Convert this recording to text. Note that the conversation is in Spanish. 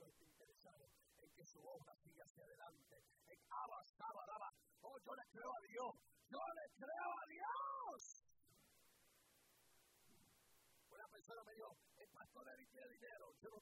Dios está interesado en que su obra siga hacia adelante. En Abba. Oh, yo le creo a Dios. Yo le creo a Dios. Una persona me dijo, el pastor Eric tiene dinero. Yo no